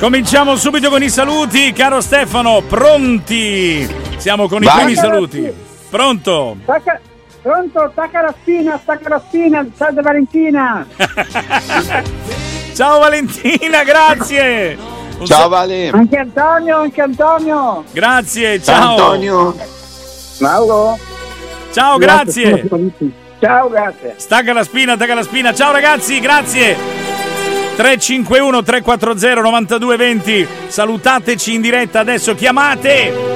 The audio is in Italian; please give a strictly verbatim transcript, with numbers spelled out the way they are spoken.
Cominciamo subito con i saluti, caro Stefano, pronti? Siamo con i Vai. primi saluti. Pronto? Stacca, pronto, stacca la spina, stacca la spina, salve Valentina. Ciao Valentina, grazie. Un Ciao sa- Vale. Anche Antonio, anche Antonio. Grazie, Ciao ciao. Antonio. Mauro. Ciao, grazie. Ciao, grazie. Stacca la spina, stacca la spina. Ciao ragazzi, grazie. tre cinque uno tre quattro zero nove due due zero. Salutateci in diretta adesso, chiamate.